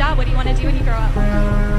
that? What do you want to do when you grow up?